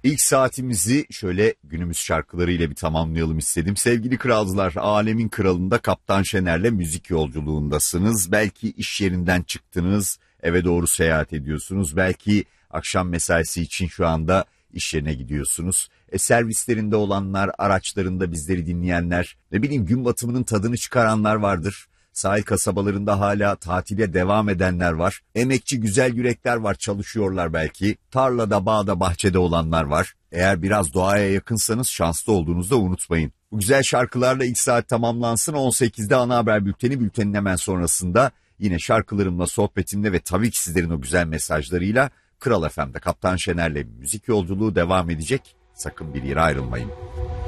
İlk saatimizi şöyle günümüz şarkılarıyla bir tamamlayalım istedim. Sevgili kralcılar, alemin kralında Kaptan Şener'le müzik yolculuğundasınız. Belki iş yerinden çıktınız, eve doğru seyahat ediyorsunuz. Belki akşam mesaisi için şu anda iş yerine gidiyorsunuz. Servislerinde olanlar, araçlarında bizleri dinleyenler, ne bileyim gün batımının tadını çıkaranlar vardır. Sahil kasabalarında hala tatile devam edenler var. Emekçi güzel yürekler var, çalışıyorlar belki. Tarlada, bağda, bahçede olanlar var. Eğer biraz doğaya yakınsanız şanslı olduğunuzu da unutmayın. Bu güzel şarkılarla ilk saat tamamlansın. 18'de ana haber bültenin hemen sonrasında yine şarkılarımla, sohbetimle ve tabii ki sizlerin o güzel mesajlarıyla Kral FM'de Kaptan Şener'le müzik yolculuğu devam edecek. Sakın bir yere ayrılmayın.